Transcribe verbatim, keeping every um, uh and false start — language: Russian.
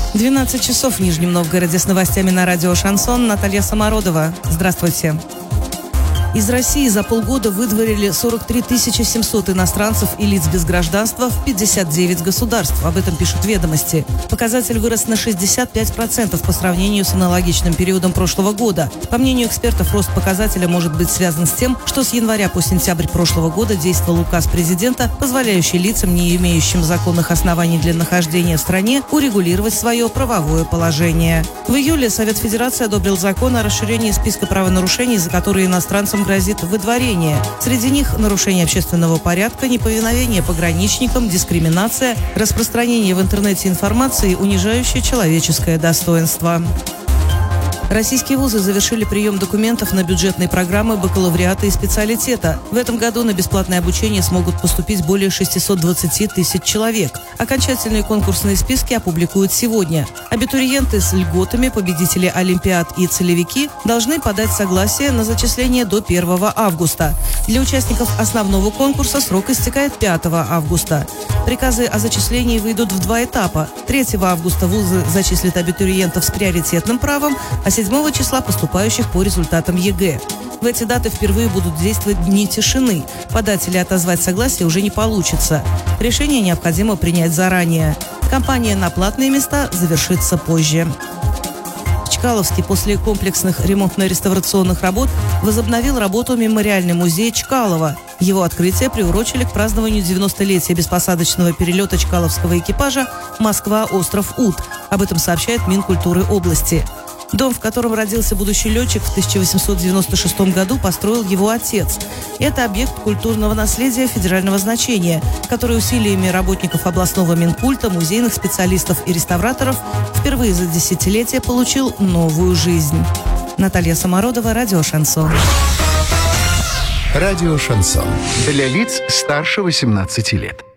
двенадцать часов в Нижнем Новгороде. С новостями на радио «Шансон» Наталья Самородова. Здравствуйте. Из России за полгода выдворили сорок три тысячи семьсот иностранцев и лиц без гражданства в пятьдесят девять государств. Об этом пишут «Ведомости». Показатель вырос на шестьдесят пять процентов по сравнению с аналогичным периодом прошлого года. По мнению экспертов, рост показателя может быть связан с тем, что с января по сентябрь прошлого года действовал указ президента, позволяющий лицам, не имеющим законных оснований для нахождения в стране, урегулировать свое правовое положение. В июле Совет Федерации одобрил закон о расширении списка правонарушений, за которые иностранцам грозит выдворение. Среди них нарушение общественного порядка, неповиновение пограничникам, дискриминация, распространение в интернете информации, унижающее человеческое достоинство. Российские вузы завершили прием документов на бюджетные программы бакалавриата и специалитета. В этом году на бесплатное обучение смогут поступить более шестьсот двадцать тысяч человек. Окончательные конкурсные списки опубликуют сегодня. Абитуриенты с льготами, победители олимпиад и целевики должны подать согласие на зачисление до первого августа. Для участников основного конкурса срок истекает пятого августа. Приказы о зачислении выйдут в два этапа. третьего августа вузы зачислят абитуриентов с приоритетным правом, а седьмого числа поступающих по результатам ЕГЭ. В эти даты впервые будут действовать дни тишины. Подать или отозвать согласие уже не получится. Решение необходимо принять заранее. Кампания на платные места завершится позже. В Чкаловске после комплексных ремонтно-реставрационных работ возобновил работу мемориальный музей Чкалова. Его открытие приурочили к празднованию девяностолетия беспосадочного перелета чкаловского экипажа «Москва-остров Ут». Об этом сообщает Минкультуры области. Дом, в котором родился будущий летчик, в тысяча восемьсот девяносто шестом году построил его отец. Это объект культурного наследия федерального значения, который усилиями работников областного Минкульта, музейных специалистов и реставраторов впервые за десятилетие получил новую жизнь. Наталья Самородова, радио «Шансон». Радио «Шансон». Для лиц старше восемнадцати лет.